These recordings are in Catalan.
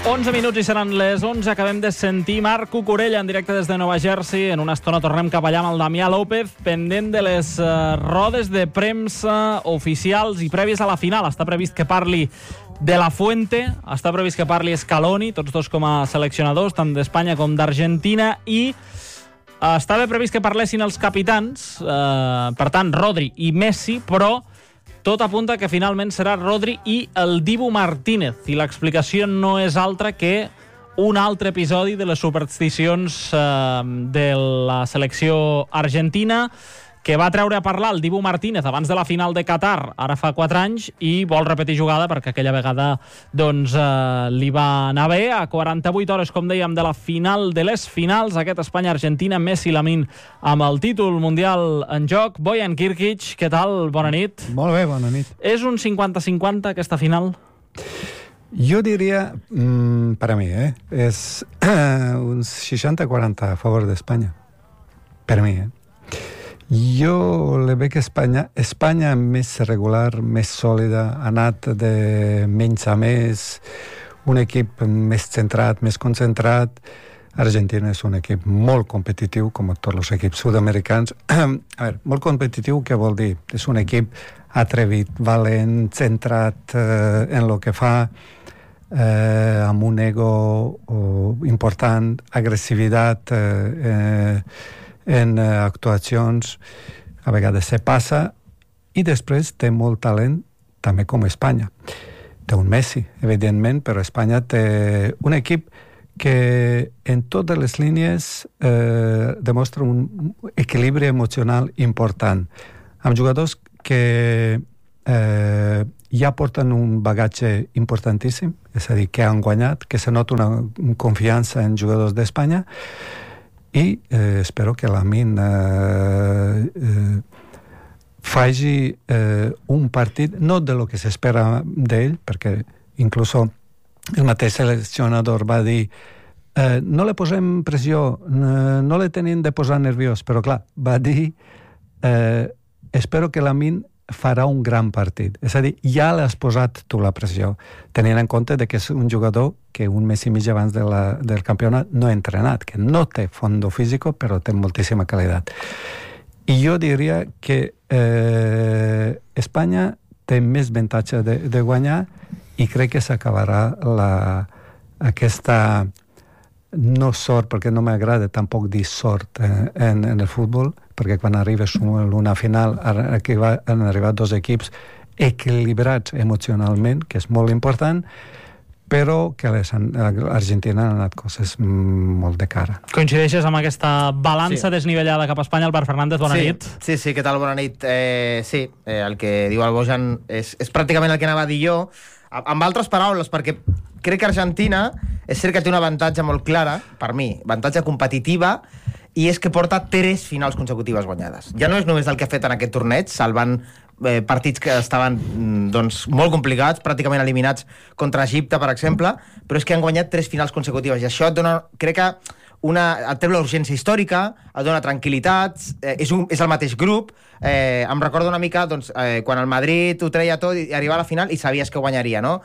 11 minuts i seran les 11. Acabem de sentir Marc Cucurella en directe des de Nova Jersey. En una estona tornem cap allà amb el Damià López, pendent de les rodes de premsa oficials i prèvies a la final. Està previst que parli de la Fuente, està previst que parli Scaloni, tots dos com a seleccionadors, tant d'Espanya com d'Argentina, i estava previst que parlessin els capitans, per tant, Rodri i Messi, però tot apunta que finalment serà Rodri i el Dibu Martínez, i l'explicació no és altra que un altre episodi de les supersticions de la selecció argentina, que va treure a parlar el Dibu Martínez abans de la final de Qatar, ara fa 4 anys, i vol repetir jugada perquè aquella vegada doncs, li va anar bé. A 48 hores, com dèiem, de la final de les finals, aquest Espanya-Argentina, Messi Lamine amb el títol mundial en joc. Bojan Kirkic, què tal? Bona nit. Molt bé, bona nit. És un 50-50 aquesta final? Jo diria, per a mi, és uns 60-40 a favor d'Espanya. Per mi, Jo le veig Espanya més regular, més sòlida, ha anat de menys a més, un equip més centrat, més concentrat. Argentina és un equip molt competitiu, com tots els equips sud-americans. A veure, molt competitiu, què vol dir? És un equip atrevit, valent, centrat en el que fa, amb un ego important, agressivitat, en actuacions, a vegades se passa, i després té molt talent, també com Espanya. Té un Messi, evidentment, però Espanya té un equip que en totes les línies demostra un equilibri emocional important, amb jugadors que ja porten un bagatge importantíssim, és a dir, que han guanyat, que se nota una confiança en jugadors d'Espanya, i espero que Lamine faci un partit, no de lo que s'espera d'ell, perquè inclús el mateix seleccionador va dir no le posem pressió, no le tenim de posar nerviós, però clar, va dir espero que Lamine farà un gran partit. És a dir, ja l'has posat tu la pressió, tenint en compte que és un jugador que un mes i mig abans del campionat no ha entrenat, que no té fondo físico, però té moltíssima qualitat. I jo diria que Espanya té més avantatge de guanyar, i crec que s'acabarà aquesta no sort, perquè no m'agrada tampoc dir sort en el futbol, perquè quan arribes a una final han arribat dos equips equilibrats emocionalment, que és molt important, però que a l'Argentina han anat coses molt de cara. Coincideixes amb aquesta balança desnivellada cap a Espanya? Albert Fernández, bona nit. Sí, què tal? Bona nit. El que diu el Bojan és pràcticament el que anava a dir jo, amb altres paraules, perquè crec que Argentina és cert que té una avantatge molt clara, per mi, avantatge competitiva, i és que porta 3 finals consecutives guanyades. Ja no és només el que ha fet en aquest torneig, salvant partits que estaven molt complicats, pràcticament eliminats contra Egipte, per exemple, però és que han guanyat 3 finals consecutives, i això et dona, crec que, et treu l'urgència històrica, et dona tranquil·litat, és el mateix grup. Em recordo una mica quan el Madrid ho treia tot i arribava a la final i sabies que guanyaria, no?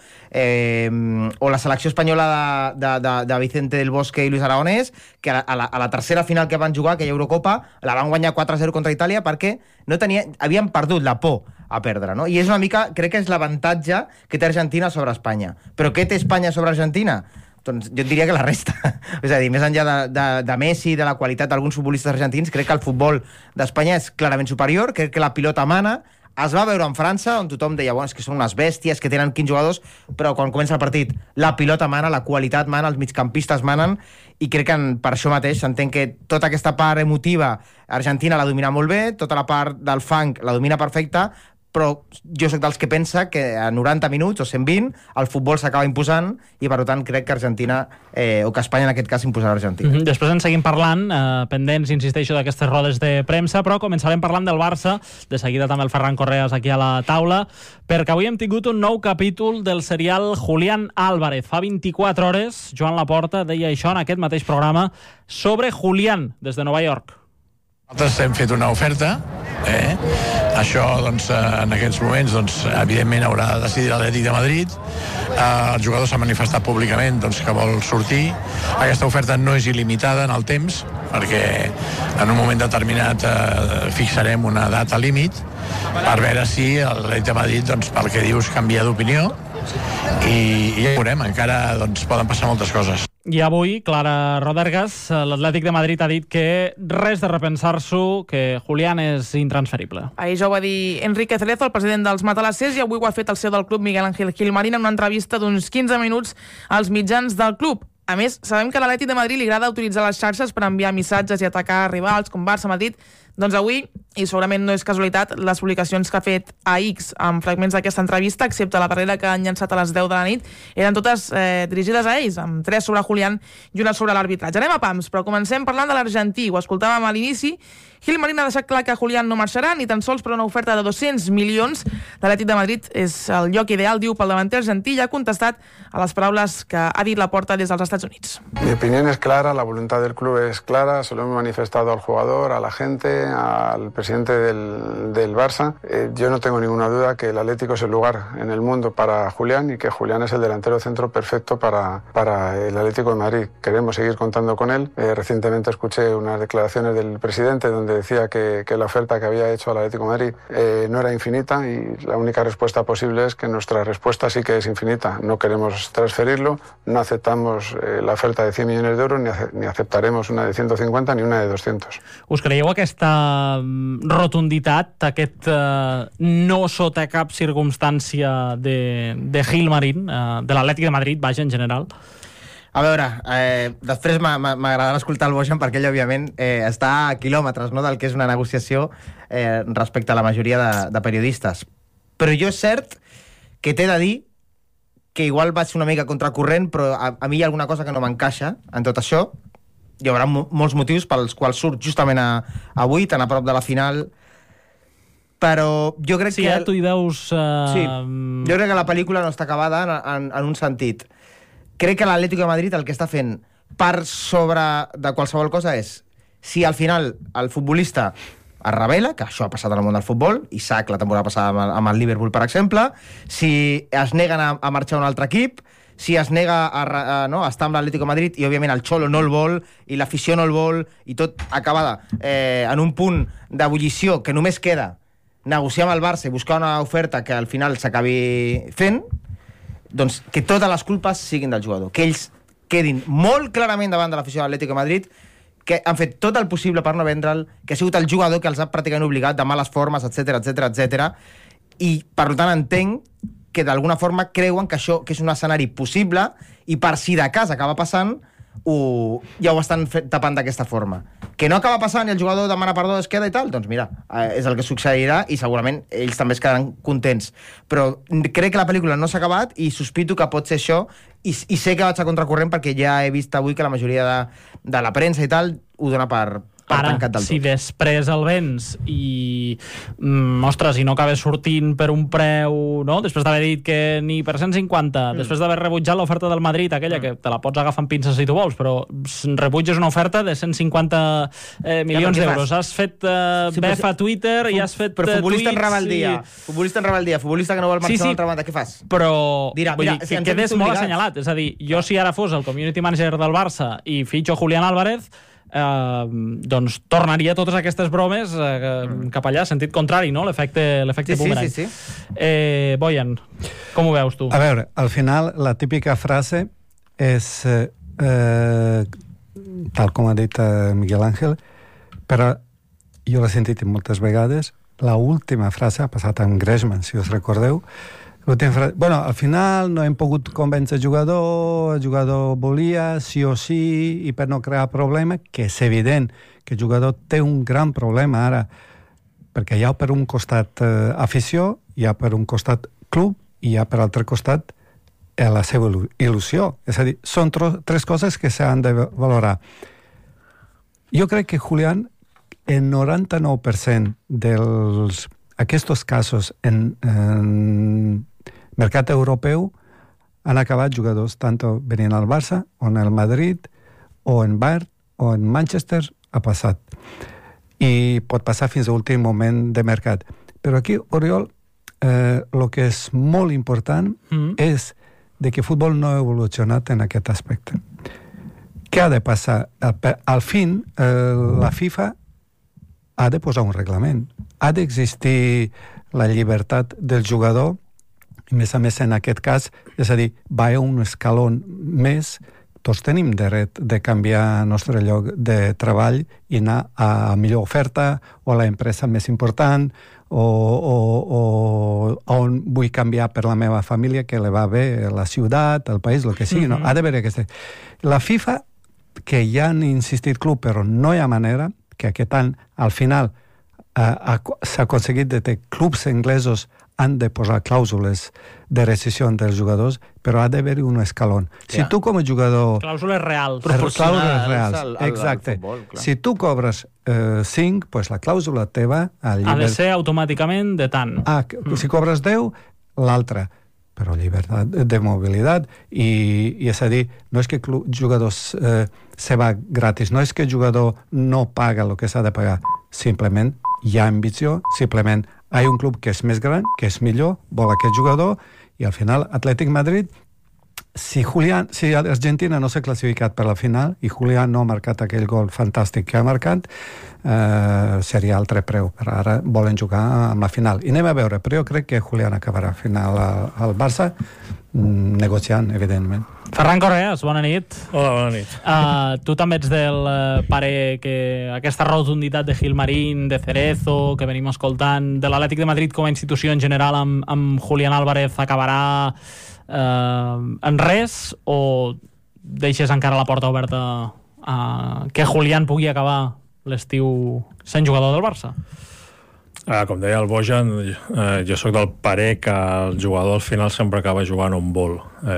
O la selecció espanyola de Vicente del Bosque i Luis Aragonés, que a la tercera final que van jugar, aquella Eurocopa, la van guanyar 4-0 contra Itàlia perquè havien perdut la por a perdre, no? I és una mica, crec que és l'avantatge que té Argentina sobre Espanya. Però què té Espanya sobre Argentina? Doncs jo et diria que la resta. És a dir, més enllà de Messi, de la qualitat d'alguns futbolistes argentins, crec que el futbol d'Espanya és clarament superior, crec que la pilota mana. Es va veure en França, on tothom deia, bueno, és que són unes bèsties, que tenen 15 jugadors, però quan comença el partit, la pilota mana, la qualitat mana, els migcampistes manen, i crec que per això mateix s'entén que tota aquesta part emotiva Argentina la domina molt bé, tota la part del fang la domina perfecta, però jo soc dels que pensa que a 90 minuts o 120 el futbol s'acaba imposant, i per tant crec que Argentina, o que Espanya en aquest cas imposarà Argentina. Després en seguim parlant, pendents, insisteixo, d'aquestes rodes de premsa, però començarem parlant del Barça, de seguida també el Ferran Correas aquí a la taula, perquè avui hem tingut un nou capítol del serial Julián Álvarez. Fa 24 hores, Joan Laporta deia això en aquest mateix programa sobre Julián, des de Nova York. Nosaltres hem fet una oferta Això, doncs, en aquests moments, doncs, evidentment haurà de decidir l'Atlètic de Madrid. El jugador s'ha manifestat públicament doncs, que vol sortir. Aquesta oferta no és il·limitada en el temps, perquè en un moment determinat fixarem una data límit per veure si l'Atlètic de Madrid, doncs, pel que dius, canvia d'opinió, i ja ho veurem. Encara doncs, poden passar moltes coses. I avui, Clara Rodergas, l'Atlètic de Madrid ha dit que res de repensar-s'ho, que Julián és intransferible. Ahir ja ho va dir Enrique Cerezo, el president dels matalassers, i avui ho ha fet el CEO del club, Miguel Ángel Gilmarín, en una entrevista d'uns 15 minuts als mitjans del club. A més, sabem que a l'Atlètic de Madrid li agrada utilitzar les xarxes per enviar missatges i atacar rivals com Barça, Madrid. Doncs avui, i segurament no és casualitat, les publicacions que ha fet a X amb fragments d'aquesta entrevista, excepte la darrera que han llançat a les 10 de la nit, eren totes dirigides a ells, amb 3 sobre Julián i una sobre l'arbitratge. Anem a pams, però comencem parlant de l'argentí. Ho escoltàvem a l'inici. Gilmarín ha deixat clar que Julián no marxarà, ni tan sols per una oferta de 200 milions. L'Atlètic de Madrid és el lloc ideal, diu, pel davanter argentí, i ha contestat a les paraules que ha dit Laporta des dels Estats Units. Mi opinión es clara, la voluntad del club es clara, se lo hemos manifestado al jugador, a la gente, al presidente del Barça. Yo no tengo ninguna duda que el Atlético es el lugar en el mundo para Julián y que Julián es el delantero centro perfecto para el Atlético de Madrid. Queremos seguir contando con él. Recientemente escuché unas declaraciones del presidente donde decía que la oferta que había hecho al Atlético de Madrid no era infinita, y la única respuesta posible es que nuestra respuesta sí que es infinita. No queremos transferirlo, no aceptamos la oferta de 100 millones de euros, ni aceptaremos una de 150 ni una de 200. Us creieu aquesta rotunditat, aquest no sota cap circumstància de Gilmarín, de l'Atlètic de Madrid, vaja, en general? A veure, després m'agradarà escoltar el Bojan, perquè ell, òbviament, està a quilòmetres, no?, del que és una negociació respecte a la majoria de periodistes. Però jo és cert que t'he de dir que igual vaig una mica contracorrent, però a mi hi ha alguna cosa que no m'encaixa en tot això. Hi haurà molts motius pels quals surt justament avui, tan a prop de la final, però jo crec que... Sí, tu hi veus... Sí, jo crec que la pel·lícula no està acabada en un sentit. Crec que l'Atlético de Madrid el que està fent per sobre de qualsevol cosa és, si al final el futbolista es revela, que això ha passat en el món del futbol, Isaac la temporada passada amb el Liverpool, per exemple, si es neguen a marxar a un altre equip, si es nega a estar amb l'Atlético de Madrid i, òbviament, el Xolo no el vol i l'afició no el vol i tot acaba en un punt d'ebullició que només queda negociar amb el Barça i buscar una oferta que al final s'acabi fent, doncs que totes les culpes siguin del jugador, que ells quedin molt clarament davant de l'afició de l'Atlético de Madrid, que han fet tot el possible per no vendre'l, que ha sigut el jugador que els ha pràcticament obligat de males formes, etc. I per tant entenc que d'alguna forma creuen que això que és un escenari possible, i per si de cas acaba passant, ja ho estan tapant d'aquesta forma. Que no acaba passant i el jugador demana perdó, es queda i tal, doncs mira, és el que succeirà, i segurament ells també es quedaran contents. Però crec que la pel·lícula no s'ha acabat i sospito que pot ser això, i sé que vaig a contracorrent perquè ja he vist avui que la majoria de la premsa i tal ho dona per tancat del tot. Si després el vens i, ostres, i no acabes sortint per un preu, no? Després d'haver dit que ni per 150, després d'haver rebutjat l'oferta del Madrid, aquella que te la pots agafar amb pinces si tu vols, però rebutges una oferta de 150 milions d'euros. Has fet bef a Twitter i has fet però futbolista tuits... Futbolista en rebel·lia, futbolista que no vol marxar a l'altra banda, què fas? Però dirà, vull dir, que quedes molt assenyalat. És a dir, jo si ara fos el community manager del Barça i fitxo Julián Álvarez, doncs tornaria totes aquestes bromes cap allà, sentit contrari, no? L'efecte boomerang. Sí. Bojan, com ho veus tu? A veure, al final la típica frase és tal com ha dit Miguel Ángel, però jo l'he sentit moltes vegades. La última frase ha passat amb Griezmann, si us recordeu. Bueno, al final no hem pogut convèncer el jugador volia sí o sí, i per no crear problema, que és evident que el jugador té un gran problema ara, perquè hi ha per un costat afició, hi ha per un costat club i hi ha per altre costat la seva il·lusió. És a dir, són tres coses que s'han de valorar. Jo crec que Julián, el 99% d'aquests casos en mercat europeu han acabat jugadors tant venint al Barça, o en el Madrid, o en Bayern, o en Manchester, ha passat. I pot passar fins a l'últim moment de mercat. Però aquí, Oriol, el que és molt important és de que el futbol no ha evolucionat en aquest aspecte. Què ha de passar? Al fin, la FIFA ha de posar un reglament. Ha d'existir la llibertat del jugador, i més a més en aquest cas, és a dir, va a un escaló més. Tots tenim dret de canviar el nostre lloc de treball i anar a millor oferta o a l'empresa més important o on vull canviar per la meva família, que li va bé la ciutat, el país, el que sigui. No? Ha d'haver aquesta... La FIFA, que ja han insistit club, però no hi ha manera, que aquest any, al final, s'ha aconseguit que clubs anglesos han de posar clàusules de rescissió dels jugadors, però ha d'haver-hi un escaló. Si tu com a jugador... Clàusules reals. Clàusules reals, exacte. Futbol, si tu cobres 5, pues la clàusula teva... Ha de ser automàticament de tant. Si cobres 10, l'altra. Però llibertat de mobilitat. I és a dir, no és que el jugador se va gratis, no és que el jugador no paga el que s'ha de pagar. Simplement hi ha ambició, simplement hi ha un club que és més gran, que és millor, vol aquest jugador, i al final Atlètic Madrid, si Argentina no s'ha classificat per la final i Julián no ha marcat aquell gol fantàstic que ha marcat, seria altre preu, però ara volen jugar amb la final. I anem a veure, però jo crec que Julián acabarà final al Barça, negociant, evidentment. Ferran Correas, bona nit. Hola, bona nit. Tu també ets del parer que aquesta rotunditat de Gilmarín, de Cerezo, que venim escoltant, de l'Atlètic de Madrid com a institució en general amb Julián Álvarez acabarà en res, o deixes encara la porta oberta a que Julián pugui acabar l'estiu sent jugador del Barça? Com deia el Bojan, jo sóc del parer que el jugador al final sempre acaba jugant on vol.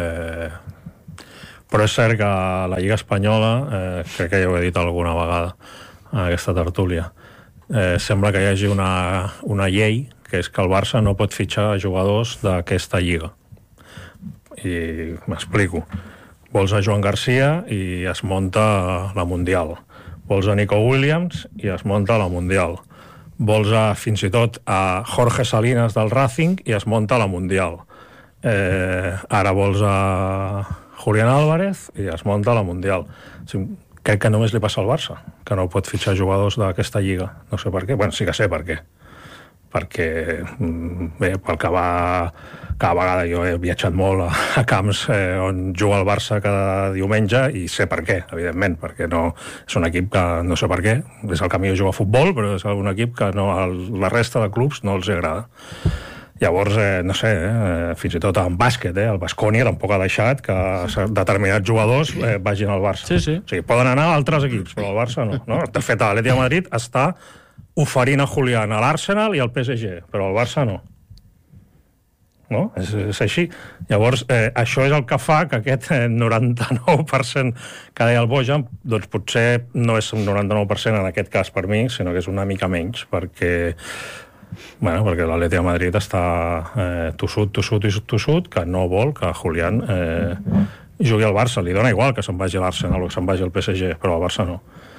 Però és cert que la Lliga Espanyola, crec que ja ho he dit alguna vegada en aquesta tertúlia, sembla que hi hagi una llei, que és que el Barça no pot fitxar jugadors d'aquesta Lliga. I m'explico. Vols a Joan Garcia i es munta la Mundial. Vols a Nico Williams i es munta la Mundial. Vols fins i tot a Jorge Salinas del Racing i es munta la Mundial. Ara vols a Julián Álvarez i es munta la Mundial. Crec que només li passa al Barça, que no pot fitxar jugadors d'aquesta lliga. No sé per què. Bueno, sí que sé per què. Perquè, bé, pel que cada vegada jo he viatjat molt a camps on juga el Barça cada diumenge i sé per què, evidentment, perquè no és un equip que no sé per què, és el camí de jugar a futbol, però és un equip que la resta de clubs no els agrada. Llavors, no sé, fins i tot en bàsquet, el Baskonia tampoc ha deixat que determinats jugadors vagin al Barça. Sí. O sigui, poden anar a altres equips, però al Barça no. De fet, l'Atlètic de Madrid està oferint a Julián a l'Arsenal i al PSG, però al Barça no. No? És així. Llavors, això és el que fa que aquest 99% que deia el Bojan, doncs potser no és un 99% en aquest cas per mi, sinó que és una mica menys, perquè l'Atlètic de Madrid està tossut, que no vol que Julián jugui al Barça. Li dona igual que se'n vagi a l'Arsenal o que se'n vagi al PSG, però al Barça no.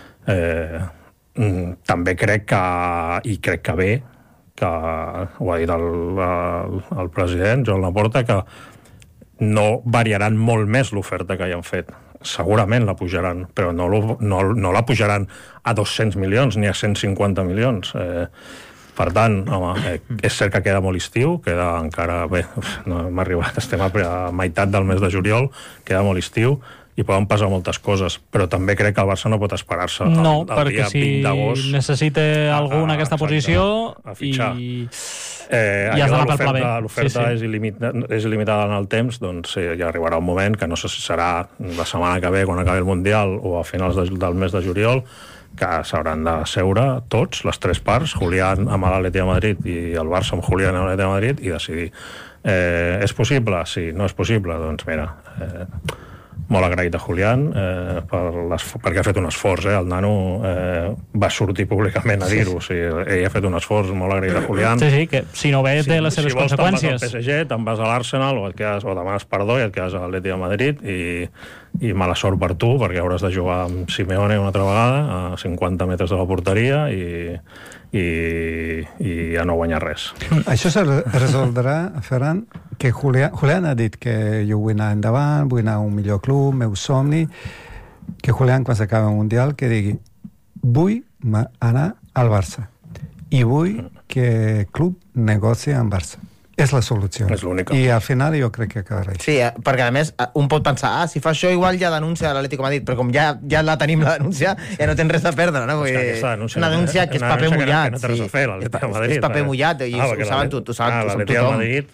També crec que bé, que ho ha dit el president Joan Laporta, que no variaran molt més l'oferta que hi han fet. Segurament la pujaran, però no la pujaran a 200 milions ni a 150 milions. Per tant, home, és cert que queda molt estiu, queda encara, bé, no hem arribat, estem a meitat del mes de juliol, queda molt estiu, i poden passar moltes coses, però també crec que el Barça no pot esperar-se el dia 20 d'agost. Necessita algú en aquesta posició a fitxar. I has d'anar pel pla B. L'oferta és il·limitada en el temps, doncs ja arribarà un moment que no sé si serà la setmana que ve quan acabi el Mundial o a finals del mes de juliol, que s'hauran de seure tots, les tres parts, Julián amb l'Atlètic de Madrid i el Barça amb Julián amb l'Atlètic de Madrid, i decidir. És possible? Sí. No és possible? Doncs mira, molt agraït a Julián perquè ha fet un esforç, el nano va sortir públicament a dir-ho, ell ha fet un esforç, molt agraït a Julián. Sí, que si no ve té les seves conseqüències. Si vols te'n vas al PSG, te'n vas a l'Arsenal o demanes perdó i et quedes a l'Atlètic de Madrid i mala sort per tu, perquè hauràs de jugar amb Simeone una altra vegada a 50 metres de la porteria i i a no guanyar res. Això se resoldrà, Ferran, que Julián ha dit que jo vull anar endavant, vull anar a un millor club, meu somni, que Julián, quan s'acaba el Mundial, que digui vull anar al Barça i vull que el club negoci amb Barça. És la solució. És l'única. I al final jo crec que acabarà així. Sí, perquè a més un pot pensar, si fa això igual ja denuncia a l'Atlético de Madrid, però com ja la tenim la denúncia, ja no tens res a perdre, no? Una denúncia que és paper mullat. Que no té res a fer, l'Atlético de Madrid. És paper mullat, i ho saben tothom. L'Atlético de Madrid,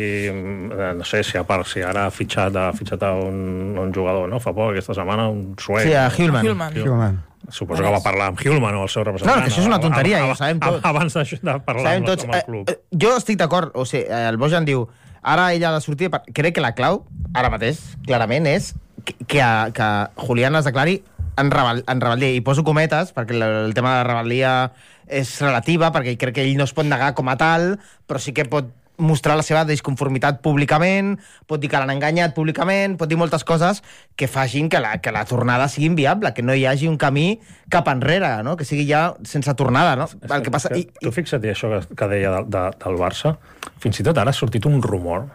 no sé, si ara ha fitxat a un jugador, no? Fa poc, aquesta setmana, un suec. Sí, a Hjulman. Suposo que va parlar amb Hjulman o el seu representant. No, que això és una tonteria, ja ho sabem tots. Abans de parlar amb el club. Jo estic d'acord, o sigui, el Bojan diu, ara ella ha de sortir, crec que la clau, ara mateix, clarament, és que Julián es declari en rebel·lia, i poso cometes, perquè el tema de la rebel·lia és relativa, perquè crec que ell no es pot negar com a tal, però sí que pot mostrar la seva disconformitat públicament, pot dir que l'han enganyat públicament, pot dir moltes coses que facin que la tornada sigui inviable, que no hi hagi un camí cap enrere, no? Que sigui ja sense tornada, no? El que passa... Tu fixa't això que deia del Barça, fins i tot ara ha sortit un rumor,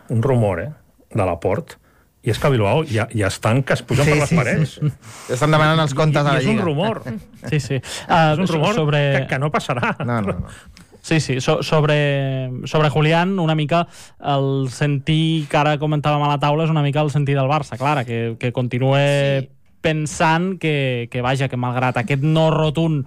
de Laporte, i és que a Bilbao ja estan que es pugen per les parets. Estan demanant els comptes a la Lliga. I és un rumor. Sí. És un rumor que no passarà. No. Sí, sobre Julián, una mica el sentir que ara comentàvem a la taula és una mica el sentir del Barça, clar, que continue pensant que malgrat aquest no rotund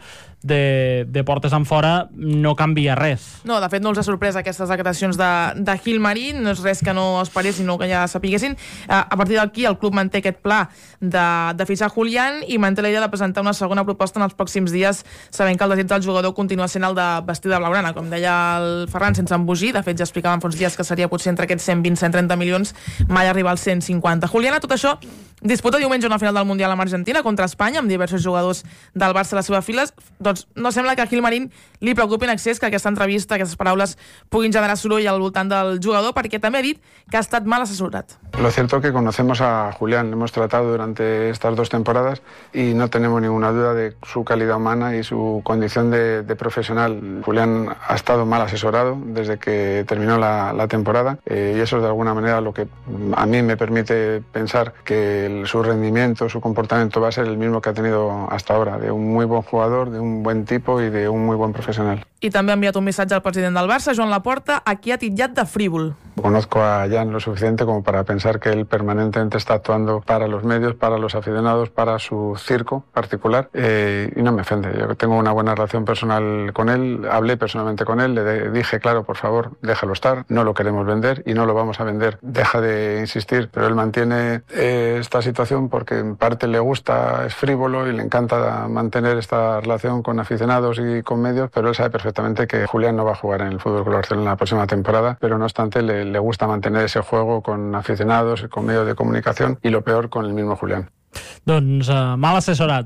de portes en fora no canvia res. No, de fet no els ha sorprès aquestes declaracions de Gilmarín, no és res que no esperés, sinó que ja sapiguessin. A partir d'aquí el club manté aquest pla de fitxar Julián i manté la idea de presentar una segona proposta en els pròxims dies, sabent que el desig del jugador continua sent el de vestir de blaugrana, com deia el Ferran, sense embogir. De fet ja explicàvem fa uns dies que seria potser entre aquests 120-130 milions, mai arribar als 150. Julián, a tot això, disputa diumenge una final del Mundial amb Argentina contra Espanya, amb diversos jugadors del Barça a les seves files. Doncs no sembla que a Gilmarín li preocupi en excés que aquesta entrevista, aquestes paraules puguin generar soroll al voltant del jugador, perquè també ha dit que ha estat mal asesorat. Lo cierto es que conocemos a Julián, le hemos tratado durante estas 2 temporadas y no tenemos ninguna duda de su calidad humana y su condición de profesional. Julián ha estado mal asesorado desde que terminó la temporada y eso es de alguna manera lo que a mí me permite pensar que su rendimiento, su comportamiento va a ser el mismo que ha tenido hasta ahora, de un muy buen jugador, de un buen tipo y de un muy buen profesional. I també ha enviat un missatge al president del Barça, Joan Laporta, a qui ha titllat de frívol. Conozco a Jan lo suficiente como para pensar que él permanentemente está actuando para los medios, para los aficionados, para su circo particular y no me ofende. Yo tengo una buena relación personal con él, hablé personalmente con él, le dije, claro, por favor, déjalo estar, no lo queremos vender y no lo vamos a vender. Deja de insistir, pero él mantiene esta situación porque en parte le gusta, es frívolo y le encanta mantener esta relación con aficionados y con medios, pero él sabe perfectamente que Julián no va a jugar en el Fútbol Club Barcelona la próxima temporada, pero no obstante le gusta mantener ese juego con aficionados, con medios de comunicación y lo peor con el mismo Julián. Doncs mal assessorat,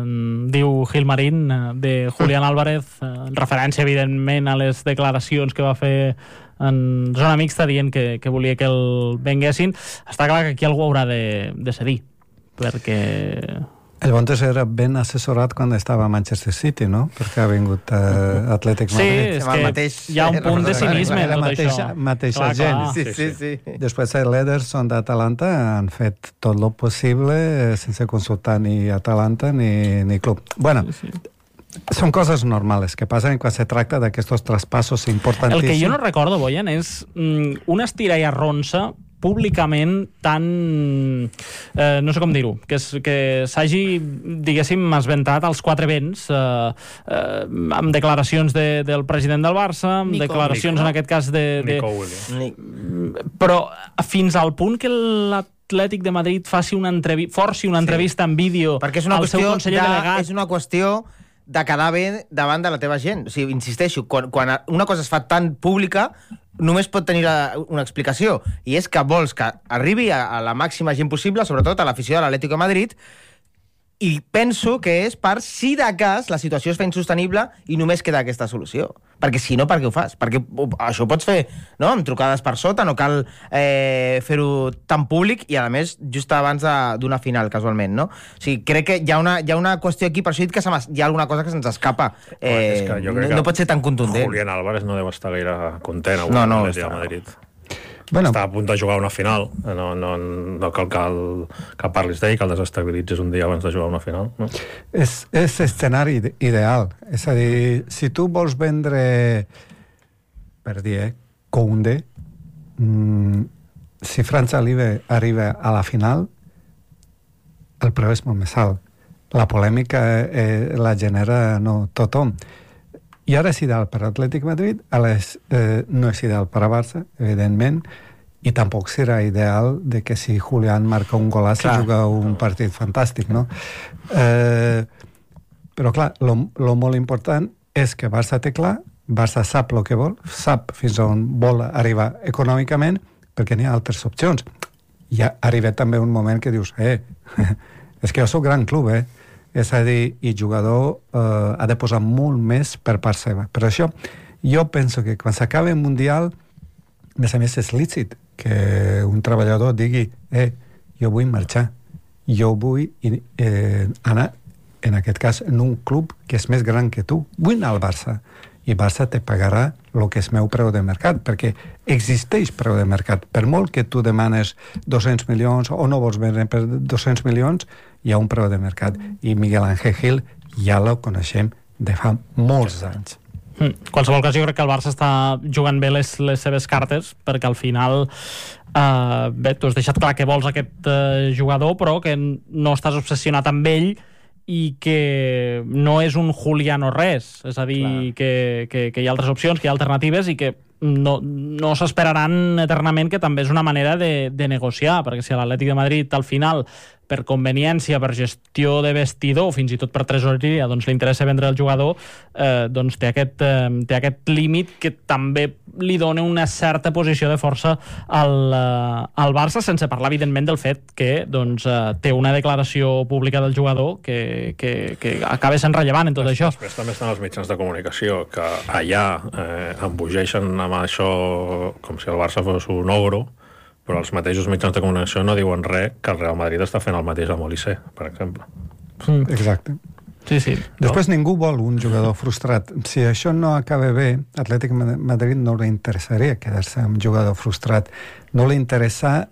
diu Gilmarín, de Julián Álvarez, en referència, evidentment, a les declaracions que va fer en zona mixta dient que volia que el venguessin. Està clar que aquí algú haurà de cedir, perquè... El Bontes era ben assessorat quan estava a Manchester City, no? Perquè ha vingut a Atlètic Madrid. Sí, és que hi ha un punt de cinisme en tot això. Mateixa gent. Sí. Després els Ederson d'Atalanta han fet tot el possible sense consultar ni Atalanta ni club. Bueno, són coses normals que passen quan se tracta d'aquests traspassos importantíssims. El que jo no recordo, Boyan, és una estira i arronsa públicament tan... no sé com dir-ho, que s'hagi, diguéssim, esventat als 4 vents, amb declaracions del president del Barça, amb declaracions, en aquest cas, Nico Williams. Però fins al punt que l'Atlètic de Madrid forci una entrevista en vídeo al seu conseller delegat... És una qüestió de quedar bé davant de la teva gent. O sigui, insisteixo, quan una cosa es fa tan pública, només pot tenir una explicació, i és que vols que arribi a la màxima gent possible, sobretot a l'afició de l'Atlético de Madrid, i penso que és per si de cas la situació es fa insostenible i només queda aquesta solució. Perquè si no, per què ho fas? Perquè això ho pots fer, no?, amb trucades per sota, no cal fer-ho tan públic i, a més, just abans d'una final, casualment, no? O sigui, crec que hi ha una qüestió aquí, per això he dit que hi ha alguna cosa que se'ns escapa. No pot ser tan contundent. Julián Álvarez no deu estar gaire content avui no, a Madrid. Bueno, està a punt de jugar una final. No cal que parlis d'ell, que el desestabilitzis un dia abans de jugar una final. No? És escenari ideal. És a dir, si tu vols vendre, per dir, Koundé, si França arriba a la final, el preu és molt més alt. La polèmica la genera tothom. I ara és ideal per Atlètic Madrid, no és ideal per a Barça, evidentment, i tampoc serà ideal de que si Julián marca un golaç juga un partit fantàstic, no? Però clar, lo molt important és que Barça té clar, Barça sap el que vol, sap fins on vol arribar econòmicament, perquè n'hi ha altres opcions. I ha arribat també un moment que dius, és que jo soc gran club, és a dir, i jugador ha de posar molt més per part seva. Per això, jo penso que quan s'acabi el Mundial, a més és lícit que un treballador digui jo vull marxar, jo vull anar, en aquest cas, en un club que és més gran que tu. Vull anar al Barça. I Barça te pagarà el que és meu preu de mercat, perquè existeix preu de mercat. Per molt que tu demanes 200 milions o no vols vendre per 200 milions, hi ha un preu de mercat. I Miguel Ángel Gil ja lo coneixem de fa molts anys. En qualsevol cas, jo crec que el Barça està jugant bé les seves cartes, perquè al final tu has deixat clar que vols aquest jugador, però que no estàs obsessionat amb ell i que no és un Julián o res, és a dir, que hi ha altres opcions, que hi ha alternatives i que no s'esperaran eternament, que també és una manera de negociar, perquè si a l'Atlètic de Madrid al final, per conveniència, per gestió de vestidor, fins i tot per tresoreria, doncs li interessa vendre el jugador, doncs té aquest límit que també li dona una certa posició de força al Barça, sense parlar, evidentment, del fet que doncs, té una declaració pública del jugador que acaba sent rellevant en tot això. Després també estan els mitjans de comunicació que allà embogeixen amb això com si el Barça fos un ogro, però els mateixos mitjans de comunicació no diuen res que el Real Madrid està fent el mateix amb Olise, per exemple. Exacte. Sí. Després ningú vol un jugador frustrat. Si això no acaba bé, Atlètic Madrid no li interessaria quedar-se amb un jugador frustrat. No li interessa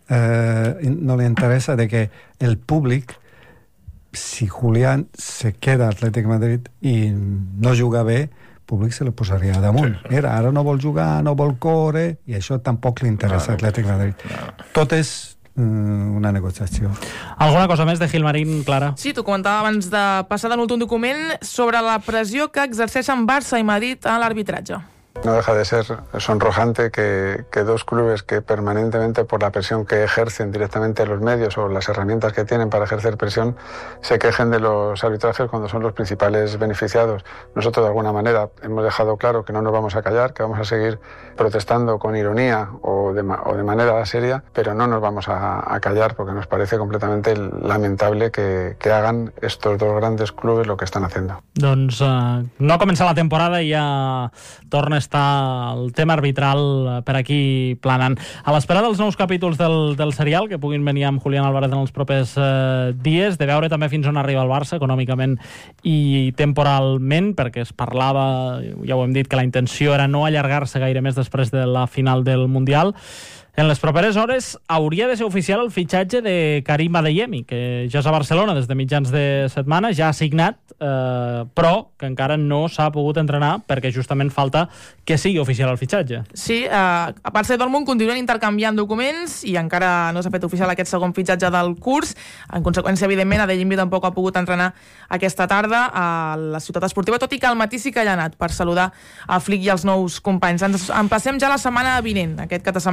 de que el públic, si Julián se queda a Atlètic Madrid i no juga bé, el públic se li posaria damunt. Sí. Mira, ara no vol jugar, no vol córrer, i això tampoc li interessa a Atlètic Madrid. Tot és una negociació. Alguna cosa més de Gilmarín, Clara? Sí, t'ho comentava abans de passar de l'últim document sobre la pressió que exerceixen Barça i Madrid a l'arbitratge. No deja de ser sonrojante que dos clubes que permanentemente, por la presión que ejercen directamente los medios o las herramientas que tienen para ejercer presión, se quejen de los arbitrajes cuando son los principales beneficiados. Nosotros, de alguna manera, hemos dejado claro que no nos vamos a callar, que vamos a seguir protestando con ironía o de manera seria, pero no nos vamos a callar porque nos parece completamente lamentable que hagan estos dos grandes clubes lo que están haciendo. Doncs no ha començat la temporada i ja torna a estar el tema arbitral per aquí planant. A l'espera dels nous capítols del serial, que puguin venir amb Julián Álvarez en els propers dies, de veure també fins on arriba el Barça econòmicament i temporalment, perquè es parlava, ja ho hem dit, que la intenció era no allargar-se gaire més després de la final del Mundial. En les properes hores hauria de ser oficial el fitxatge de Karim Adeyemi, que ja és a Barcelona des de mitjans de setmana, ja ha signat, però que encara no s'ha pogut entrenar perquè justament falta que sigui oficial el fitxatge. Sí, a Barça i Dortmund continuen intercanviant documents i encara no s'ha fet oficial aquest segon fitxatge del curs. En conseqüència, evidentment, Adeyemi tampoc ha pogut entrenar aquesta tarda a la ciutat esportiva, tot i que al matí sí que hi ha anat per saludar a Flick i els nous companys. Ens emplacem ja la setmana vinent. Aquest cap de setmana no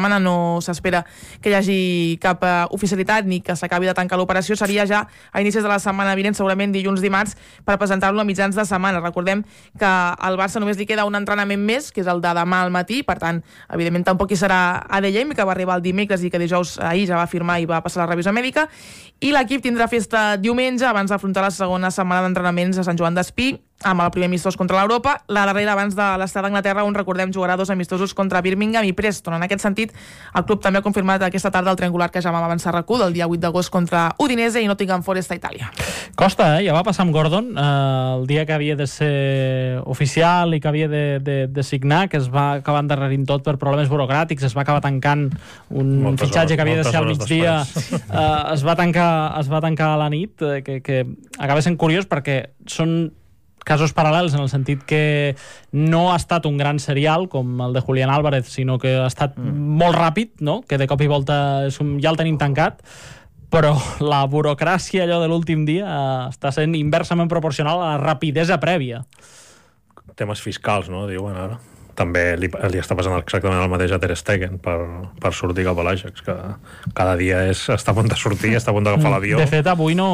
no s'espera que hi hagi cap oficialitat ni que s'acabi de tancar l'operació. Seria ja a inicis de la setmana vinent, segurament dilluns, dimarts, per presentar-lo a mitjans de setmana. Recordem que al Barça només li queda un entrenament més, que és el de demà al matí, per tant, evidentment tampoc hi serà Adeyemi, que va arribar el dimecres i que dijous ahir ja va firmar i va passar la revisió mèdica, i l'equip tindrà festa diumenge abans d'afrontar la segona setmana d'entrenaments a Sant Joan d'Espí, amb el primer amistós contra l'Europa, la darrera abans de l'estat d'Anglaterra, on recordem jugarà 2 amistosos contra Birmingham i Preston. En aquest sentit, el club també ha confirmat aquesta tarda el triangular que ja vam avançar a RAC1 del dia 8 d'agost contra Udinese i Nottingham Forest a Itàlia. Costa, ja va passar amb Gordon el dia que havia de ser oficial i que havia de signar, que es va acabar endarrerint tot per problemes burocràtics, es va acabar tancant un fitxatge que havia de ser al migdia, es va tancar a la nit, que acaba sent curiós perquè són casos paral·lels en el sentit que no ha estat un gran serial com el de Julián Álvarez, sinó que ha estat molt ràpid, no? Que de cop i volta ja el tenim tancat, però la burocràcia allò de l'últim dia està sent inversament proporcional a la rapidesa prèvia. Temes fiscals, no? Diuen ara. També li està passant exactament el mateix a Ter Stegen per sortir cap a l'Ajax, que cada dia està a punt de sortir, està a punt d'agafar l'avió. De fet, avui no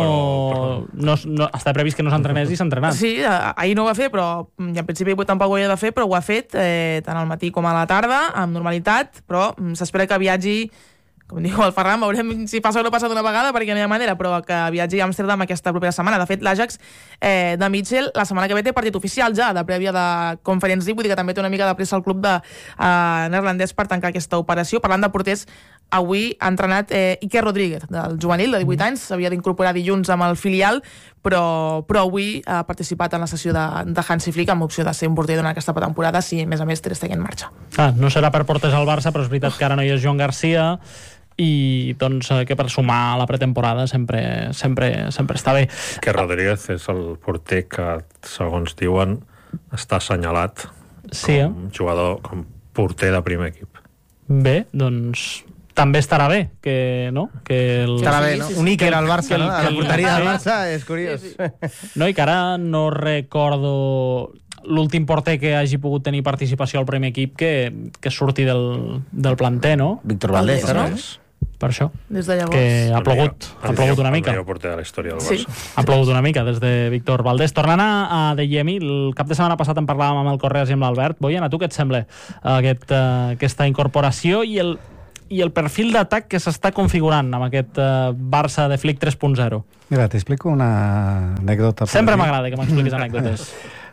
està previst que no s'entrenés i s'ha entrenat. Sí, ahir no ho va fer, però en principi avui tampoc ho havia de fer, però ho ha fet tant al matí com a la tarda, amb normalitat, però s'espera que viatgi, com diu el Ferran, veurem si passa o no passa d'una vegada, perquè no hi ha manera, però que viatgi a Amsterdam aquesta propera setmana. De fet, l'Ajax de Mitchell la setmana que ve té partit oficial ja, de prèvia de Conference League, vull dir que també té una mica de pressa el club de neerlandès per tancar aquesta operació. Parlant de porters, avui ha entrenat Iker Rodríguez, del juvenil, de 18 anys, s'havia d'incorporar dilluns amb el filial, però avui ha participat en la sessió de Hansi Flick amb opció de ser un porter durant aquesta temporada si, a més, Ter Stegen marxa. No serà per porters al Barça, però és veritat que ara no hi és Joan Garcia, i doncs que per sumar a la pretemporada sempre està bé. Que Rodríguez és el porter que, segons diuen, està assenyalat com jugador, com porter de primer equip. Bé, doncs també estarà bé, que no? Estarà bé, no? Un Iker al Barça, no? A la porteria del Barça, és curiós. No, i que ara no recordo l'últim porter que hagi pogut tenir participació al primer equip que surti del planter, no? Víctor Valdés, no? Per això. Des de llavors. Que ha plogut una mica. El millor porter de la història del Barça. Ha plogut una mica des de Víctor Valdés. Tornant a Adeyemi, el cap de setmana passat en parlàvem amb el Correas i amb l'Albert. Boian, a tu què et sembla aquesta incorporació i el perfil d'atac que s'està configurant amb aquest Barça de Flick 3.0? Mira, t'explico una anècdota. Sempre m'agrada que m'expliquis anècdotes.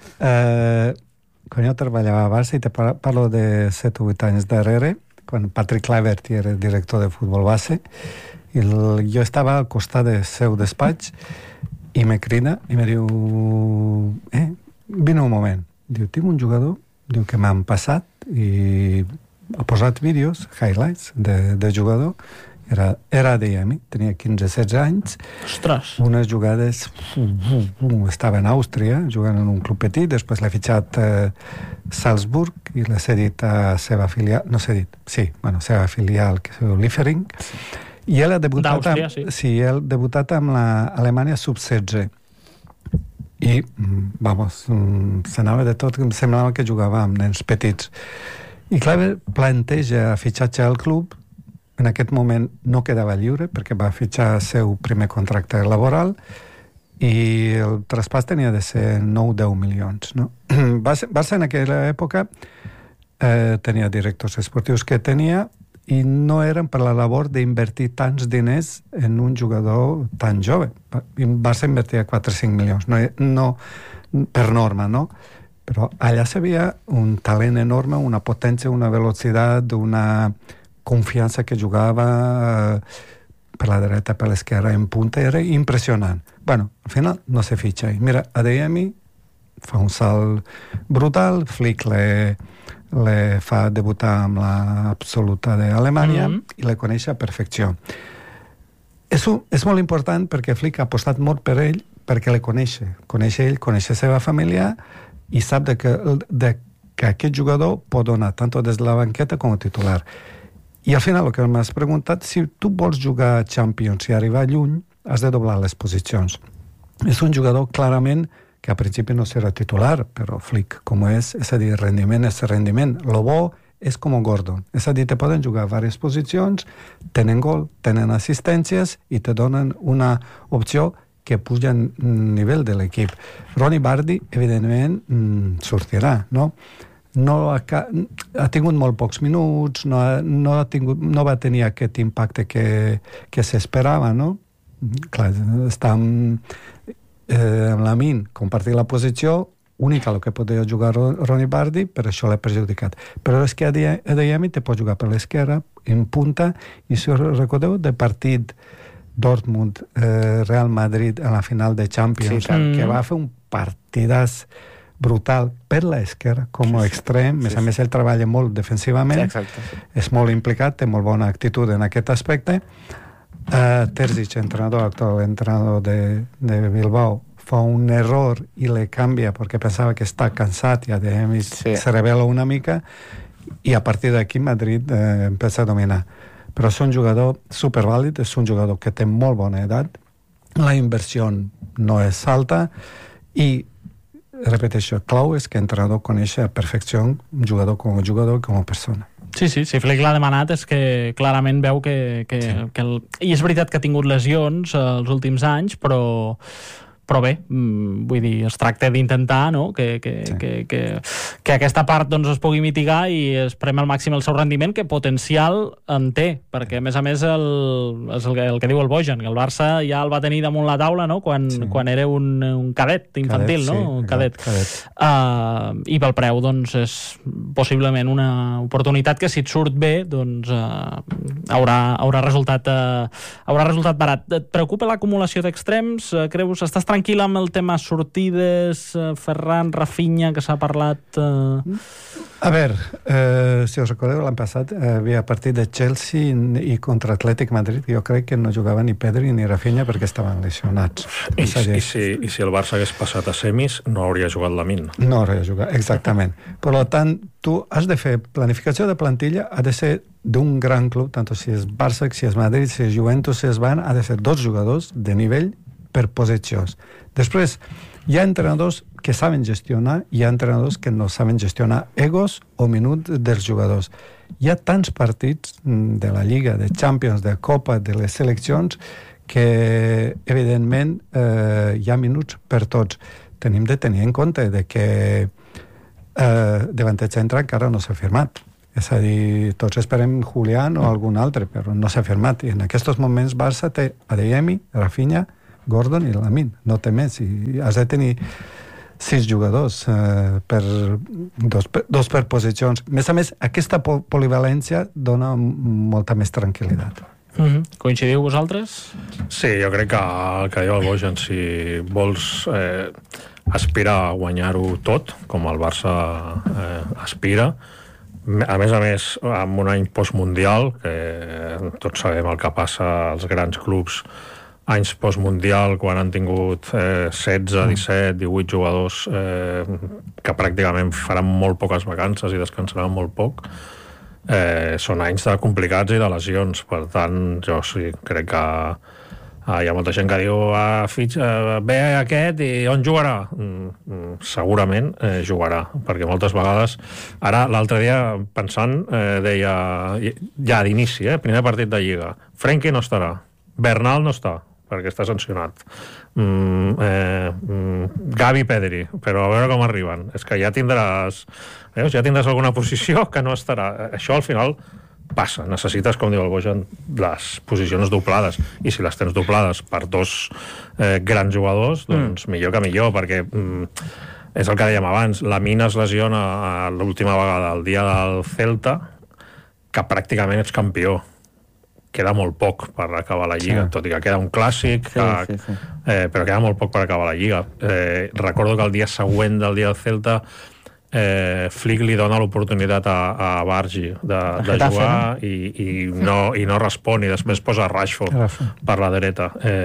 Quan jo treballava a Barça, i te parlo de 7 o 8 anys darrere, quan Patrick Kluivert era director de futbol base, i jo estava al costat del seu despatx i me crida i me diu vine un moment. Diu, tinc un jugador que m'han passat i ha posat vídeos, highlights de jugador. Era Adeyemi, tenia 15-16 anys. Ostres! Unes jugades... Estava en Àustria, jugant en un club petit, després l'ha fitxat Salzburg i l'ha cedit a seva filial... No cedit, sí, seva filial, que és Liefering. I ell ha debutat ell debutat amb l'Alemanya sub-16. I, s'anava de tot, em semblava que jugava amb nens petits. I Kluivert planteja fitxatge al club. En aquest moment no quedava lliure perquè va fitxar el seu primer contracte laboral i el traspàs tenia de ser 9-10 milions. No? Barça en aquella època tenia directors esportius que tenia i no eren per la labor d'invertir tants diners en un jugador tan jove. Barça invertia 4-5 milions, no per norma, no? Però allà s'havia un talent enorme, una potència, una velocitat, una confiança que jugava per la dreta, per l'esquerra, en punta, era impressionant. Bueno, al final no se fitxa. Mira, Adeyemi fa un salt brutal, Flick le fa debutar amb l'absoluta d'Alemanya i le coneix a perfecció. És molt important perquè Flick ha apostat molt per ell perquè le coneix ell, coneix la seva família i sap que aquest jugador pot donar tant des de la banqueta com a titular. I al final el que m'has preguntat, si tu vols jugar a Champions i arribar lluny, has de doblar les posicions. És un jugador clarament que a principi no serà titular, però Flick com és a dir, rendiment és rendiment. Lo bo és com Gordon. És a dir, te poden jugar a diverses posicions, tenen gol, tenen assistències i te donen una opció que puja el nivell de l'equip. Ronnie Bardi, evidentment, sortirà, no? Ha tingut molt pocs minuts, no va tenir aquest impacte que s'esperava, no? Clar, està amb Lamine, compartir la posició, única el que podia jugar Ronnie Bardi, per això l'ha perjudicat. Però és que Adeyemi te pot jugar per l'esquerra, en punta, i si us recordeu del partit Dortmund-Real Madrid a la final de Champions, que va fer un partidàs brutal per l'esquerra, com a extrem, a més ell treballa molt defensivament, és molt implicat, té molt bona actitud en aquest aspecte. Terzic, actual entrenador de Bilbao, fa un error i le canvia perquè pensava que està cansat i Adeyemi se revela una mica i a partir d'aquí Madrid empieza a dominar. Però és un jugador supervàlid, és un jugador que té molt bona edat, la inversió no és alta i, repeteixo, clau és que l'entrenador coneix a perfecció un jugador com a persona. Sí, si Flick l'ha demanat és que clarament veu que i és veritat que ha tingut lesions els últims anys, però bé, vull dir, es tracta d'intentar, no?, que aquesta part doncs, es pugui mitigar i es premi al màxim el seu rendiment, que potencial en té, perquè a més és el que diu el Bojan, que el Barça ja el va tenir damunt la taula, no?, quan era un cadet infantil, no? Un cadet. I pel preu, doncs, és possiblement una oportunitat que si et surt bé, doncs haurà resultat barat. Et preocupa l'acumulació d'extrems? Creus, estàs tranquil amb el tema sortides, Ferran, Rafinha, que s'ha parlat? A veure, si us recordeu, l'any passat havia partit de Chelsea i contra Atlètic Madrid, jo crec que no jugava ni Pedri ni Rafinha perquè estaven lesionats. I si el Barça hagués passat a semis, no hauria jugat Lamine. No hauria jugat, exactament. Per tant, tu has de fer planificació de plantilla, ha de ser d'un gran club, tant si és Barça, si és Madrid, si és Juventus, si és Bayern, ha de ser dos jugadors de nivell per posicions. Després, hi ha entrenadors que saben gestionar i hi ha entrenadors que no saben gestionar egos o minuts dels jugadors. Hi ha tants partits de la Lliga, de Champions, de Copa, de les seleccions, que evidentment hi ha minuts per tots. Tenim de tenir en compte de que davanter centre encara no s'ha firmat. És a dir, tots esperem Julián o algun altre, però no s'ha firmat. I en aquests moments Barça té Adeyemi, Rafinha, Gordon i Lamine, no té més, i has de tenir 6 jugadors, dos per posicions. A més, aquesta polivalència dona molta més tranquil·litat. Coincidiu vosaltres? Sí, jo crec que el que diu el Bojan, si vols aspirar a guanyar-ho tot, com el Barça aspira, a més, amb un any postmundial, que tots sabem el que passa als grans clubs anys postmundial, quan han tingut 16, 17, 18 jugadors que pràcticament faran molt poques vacances i descansaran molt poc, són anys complicats i de lesions. Per tant, jo sí crec que hi ha molta gent que diu ve aquest i on jugarà? Segurament jugarà, perquè moltes vegades ara, l'altre dia pensant, deia ja d'inici, primer partit de Lliga, Frenkie no estarà, Bernal no està perquè està sancionat, Gavi, Pedri, però a veure com arriben. És que ja tindràs alguna posició que no estarà. Això al final passa, necessites, com diu el Bojan, les posicions doblades, i si les tens doblades per dos grans jugadors, doncs millor que millor, perquè és el que dèiem abans, Lamine es lesiona l'última vegada el dia del Celta, que pràcticament ets campió. Queda molt poc per acabar la Lliga, tot i que queda un clàssic, però queda molt poc per acabar la Lliga. Recordo que el dia següent del dia del Celta Flick li dona l'oportunitat a Bargi de jugar i no respon, i després posa Rashford per la dreta.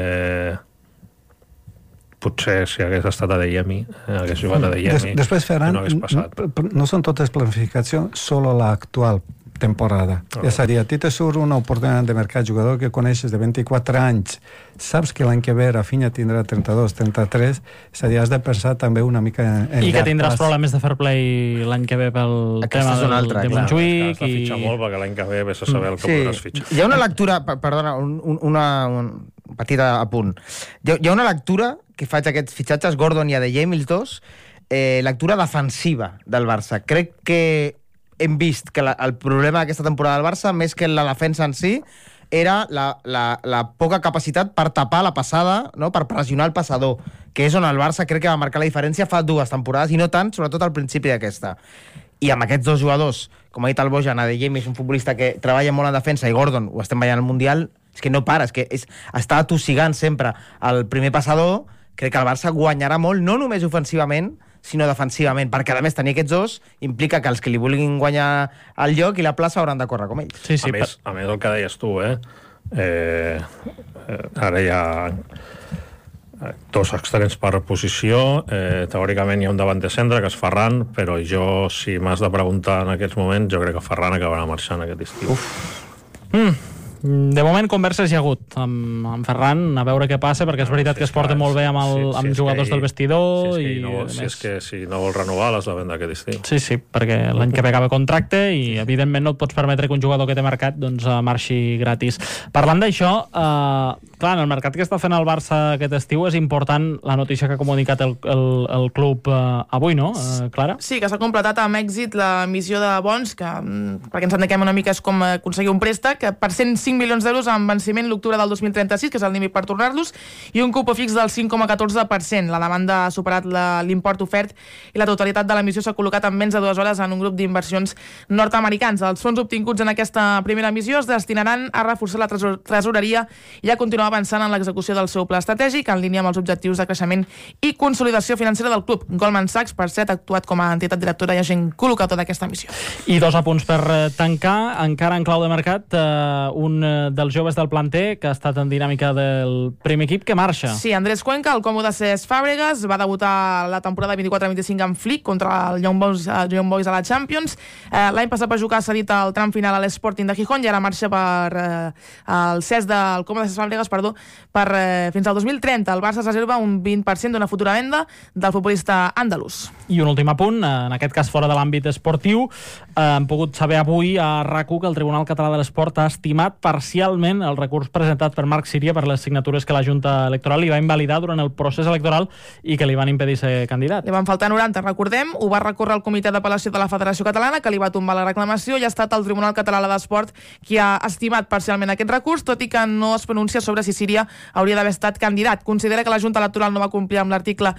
Potser si hagués estat Adeyemi, hagués jugat Adeyemi. Després, Ferran, no són totes planificacions, solo l'actual. temporada. És a dir, a ti te surt una oportunitat de mercat, jugador que coneixes de 24 anys, saps que l'any que ve Rafinha tindrà 32, 33, és a dir, has de pensar també una mica en I que tindràs problemes de fair play l'any que ve pel tema de Montjuïc. Has de fitxar molt perquè l'any que ve vés a saber el que podràs fitxar. Hi ha una lectura, perdona, un petit apunt. Hi ha una lectura que faig aquests fitxatges, Gordon i Adeyemi, els dos, lectura defensiva del Barça. Crec que hem vist que el problema d'aquesta temporada del Barça, més que la defensa en si, era la poca capacitat per tapar la passada, no? Per pressionar el passador, que és on el Barça crec que va marcar la diferència fa 2 temporades, i no tant, sobretot al principi d'aquesta. I amb aquests 2 jugadors, com ha dit el Bojan, Adeyemi és un futbolista que treballa molt en defensa, i Gordon, ho estem veient al Mundial, és que no para, està atossigant sempre el primer passador. Crec que el Barça guanyarà molt, no només ofensivament, sinó defensivament, perquè a més tenir aquests dos implica que els que li vulguin guanyar el lloc i la plaça hauran de córrer com ells. Sí, a més el que deies tu, ara hi ha 2 extrems per posició, teòricament hi ha un davant de centre que és Ferran, però jo, si m'has de preguntar en aquests moments, jo crec que Ferran acabarà marxant aquest estiu. De moment converses hi ha hagut amb Ferran, a veure què passa, perquè és veritat que es porta molt bé amb jugadors del vestidor. Si no vol renovar, l'has de vendre aquest estiu. Sí, perquè l'any que ve acaba contracte i evidentment no et pots permetre que un jugador que té mercat marxi gratis. Parlant d'això, clar, en el mercat que està fent el Barça aquest estiu és important la notícia que ha comunicat el club avui, no, Clara? Sí, que s'ha completat amb èxit la missió de bons, que perquè ens entenguem una mica és com aconseguir un préstec, que per 105 milions d'euros amb venciment l'octubre del 2036, que és el límit per tornar-los, i un cupó fix del 5,14%. La demanda ha superat l'import ofert i la totalitat de l'emissió s'ha col·locat en menys de 2 hores en un grup d'inversions nord-americans. Els fons obtinguts en aquesta primera emissió es destinaran a reforçar la tresoreria i a continuar avançant en l'execució del seu pla estratègic en línia amb els objectius de creixement i consolidació financera del club. Goldman Sachs, per cert, ha actuat com a entitat directora i agent col·locador d'aquesta emissió. I 2 apunts per tancar, encara en clau de mercat, un dels joves del planter que ha estat en dinàmica del primer equip que marxa. Sí, Andrés Cuenca, el còmode Cesc Fàbregas, va debutar la temporada 24-25 en Flick contra el Young Boys a la Champions. L'any passat va jugar cedit al tram final a l'Sporting de Gijón i ara marxa per el còmode Cesc Fàbregas, fins al 2030. El Barça es reserva un 20% d'una futura venda del futbolista andalús. I un últim apunt, en aquest cas fora de l'àmbit esportiu, hem pogut saber avui a RAC1 que el Tribunal Català de l'Esport ha estimat parcialment el recurs presentat per Marc Síria per les signatures que la Junta Electoral li va invalidar durant el procés electoral i que li van impedir ser candidat. Li van faltar 90, recordem, ho va recórrer el Comitè d'Apel·lació de la Federació Catalana, que li va tombar la reclamació, i ha estat el Tribunal Català de l'Esport qui ha estimat parcialment aquest recurs, tot i que no es pronuncia sobre si Síria hauria d'haver estat candidat. Considera que la Junta Electoral no va complir amb l'article